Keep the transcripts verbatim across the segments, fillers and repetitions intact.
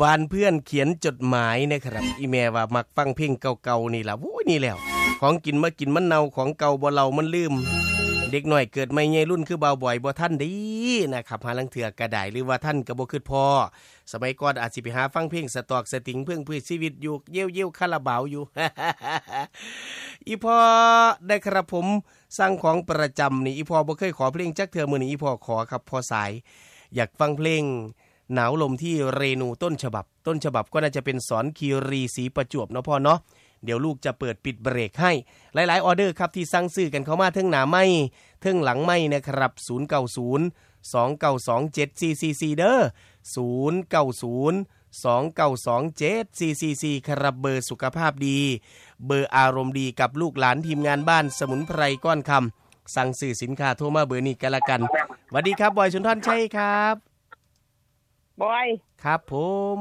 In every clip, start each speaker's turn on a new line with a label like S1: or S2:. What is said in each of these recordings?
S1: วานเพื่อนเขียนจดหมายนะครับอีแม่ว่ามักฟังเพลงเก่าๆนี่ล่ะโอ้ยนี่แล้วของกินมากินมันเน่าของเก่าบ่เล่ามันลืมเด็กน้อยเกิดใหม่ใหญ่รุ่นคือบ่าวบ่อยบ่ทันดีนะครับหาลังเถื่อกระไดหรือว่าท่านก็บ่คิดพอสมัยก่อนอาจสิไปหาฟังเพลงสตอกสติงเพิ่งเพื่อชีวิตอยู่เยี่ยวๆคาราบาวอยู่ อีพ่อได้ครับผมสั่งของประจำนี่อีพ่อบ่เคยขอเพลงจักเทื่อมื้อนี้อีพ่อขอครับพ่อสายอยากฟังเพลงหนาวลมที่เรนูต้นฉบับต้นฉบับก็น่าจะเป็นสอนคีรีศรีประจวบเนาะพ่อเนาะเดี๋ยวลูกจะเปิดปิดเบรกให้หลายๆออเดอร์ครับที่สั่งซื้อกันเข้ามาเทิงหน้าไม้เทิงหลังไม้นะครับศูนย์ เก้า ศูนย์ สอง เก้า สอง เจ็ด สี่ สี่ สี่เด้อศูนย์ เก้า ศูนย์ สอง เก้า สอง เจ็ด สี่ สี่ สี่ครับเบอร์สุขภาพดีเบอร์อารมณ์ดีกับลูกหลานทีมงานบ้านสมุนไพรก้อนคำสั่งซื้อสินค้าโทรมาเบอร์นี้กันละกันสวัสดีครับบอยสุนทรชัยครับ
S2: บอย
S1: ครับผม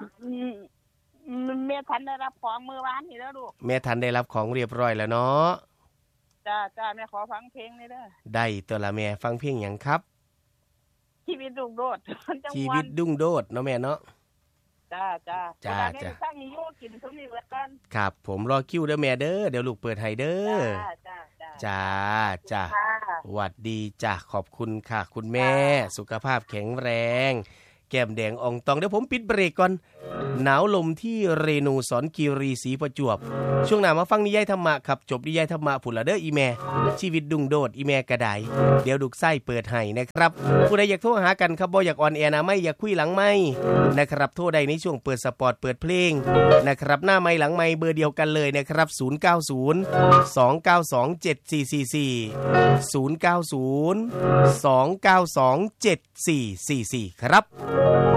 S2: แม่ทันได้รับของมือวานนี่แล้วลูก
S1: แม่ทันได้รับของเรียบร้อยแล้วเนาะ
S2: จ้าจ้าแม่ขอฟังเพลงนี่เด้อ
S1: ได้ตัวละแม่ฟังเพลงหยังครับ
S2: ชีวิตดุงโดด
S1: ชีวิตดุงโดดเนาะแม่เนาะ
S2: จ้าจ้า
S1: จ้าจ้า
S2: ตั้งอยู่กินทุกมื้อกัน
S1: ครับผมรอคิวเด้อแม่เด้อเดี๋ยวลูกเปิดให้เด้อ
S2: จ้า
S1: จ้าจ้าหวัดดีจ้าขอบคุณค่ะคุณแม่สุขภาพแข็งแรงแก้มแดงอ่องตองเดี๋ยวผมปิดเบรกก่อนหนาวลมที่เรนูสอนคีรีศรีประจวบช่วงหน้ามาฟังนิยายธรรมะครับจบนิยายธรรมะผุนละเด้ออีแม่ชีวิตดุงโดดอีแม่กระไดเดี๋ยวดุกไส้เปิดให้นะครับผู้ใดอยากโทรหากันครับบ่อยากออนแอร์นะไม่อยากคุยหลังไม่นะครับโทรได้ในช่วงเปิดสปอร์ตเปิดเพลงนะครับหน้าไมค์หลังไมค์เบอร์เดียวกันเลยนะครับศูนย์ เก้า ศูนย์ สอง เก้า สอง เจ็ด สี่ สี่ สี่ ศูนย์ เก้า ศูนย์ สอง เก้า สอง เจ็ด สี่ สี่ สี่ครับ